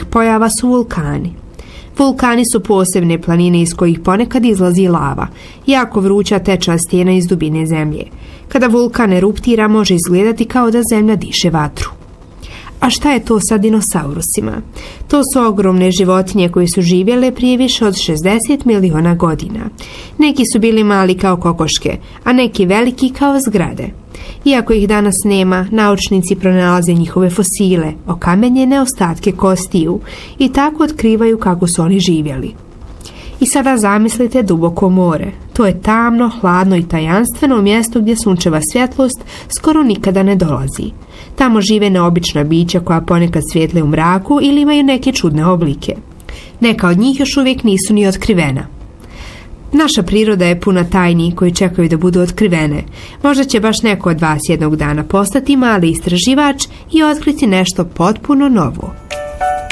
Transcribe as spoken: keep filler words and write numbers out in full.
pojava su vulkani. Vulkani su posebne planine iz kojih ponekad izlazi lava, jako vruća tečna stijena iz dubine zemlje. Kada vulkan eruptira, može izgledati kao da zemlja diše vatru. A šta je to sa dinosaurusima? To su ogromne životinje koje su živjele prije više od šezdeset miliona godina. Neki su bili mali kao kokoške, a neki veliki kao zgrade. Iako ih danas nema, naučnici pronalaze njihove fosile, okamenjene ostatke kostiju i tako otkrivaju kako su oni živjeli. I sada zamislite duboko more. To je tamno, hladno i tajanstveno mjesto gdje sunčeva svjetlost skoro nikada ne dolazi. Tamo žive neobična bića koja ponekad svijetle u mraku ili imaju neke čudne oblike. Neka od njih još uvijek nisu ni otkrivena. Naša priroda je puna tajni koji čekaju da budu otkrivene. Možda će baš neko od vas jednog dana postati mali istraživač i otkriti nešto potpuno novo.